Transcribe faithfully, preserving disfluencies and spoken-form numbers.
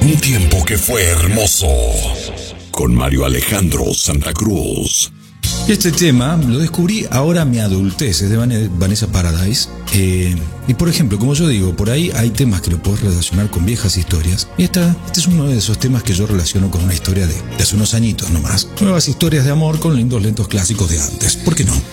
Un tiempo que fue hermoso. Con Mario Alejandro Santa Cruz. Este tema lo descubrí ahora a mi adultez, es de Vanessa Paradise. Eh, y por ejemplo, como yo digo, por ahí hay temas que lo puedes relacionar con viejas historias. Y esta, este es uno de esos temas que yo relaciono con una historia de, de hace unos añitos nomás. Nuevas historias de amor con lindos lentos clásicos de antes. ¿Por qué no?